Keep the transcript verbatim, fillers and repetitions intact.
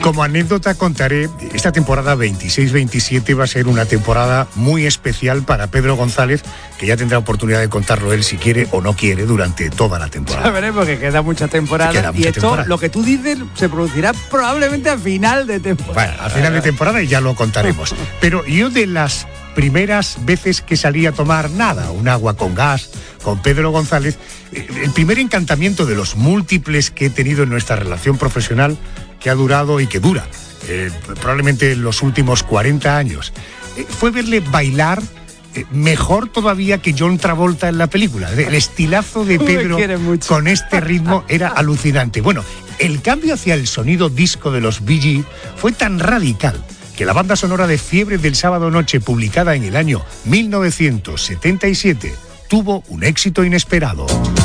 como anécdota contaré, esta temporada veintiséis veintisiete va a ser una temporada muy especial para Pedro González, que ya tendrá oportunidad de contarlo él si quiere o no quiere durante toda la temporada. Ya veremos, porque queda mucha temporada. Queda mucha y esto, temporada. lo que tú dices, se producirá probablemente a final de temporada. Bueno, al final de temporada ya lo contaremos. Pero yo de las primeras veces que salí a tomar nada, un agua con gas, con Pedro González, el primer encantamiento de los múltiples que he tenido en nuestra relación profesional, que ha durado y que dura, eh, probablemente los últimos cuarenta años, eh, fue verle bailar eh, mejor todavía que John Travolta en la película. El estilazo de Pedro con este ritmo era alucinante. Bueno, el cambio hacia el sonido disco de los Bee Gees fue tan radical que la banda sonora de Fiebre del Sábado Noche, publicada en el año mil novecientos setenta y siete, tuvo un éxito inesperado.